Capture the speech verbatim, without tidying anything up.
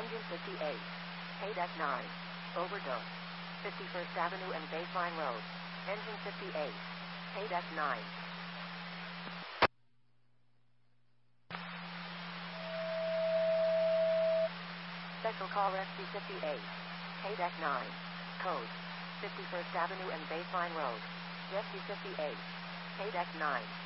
Engine fifty-eight. Haydeck nine. Overdose. fifty-first Avenue and Baseline Road. Engine fifty-eight. Haydeck nine. Special call Rescue fifty-eight. Haydeck nine. Code. fifty-first Avenue and Baseline Road. Rescue fifty-eight. Haydeck nine.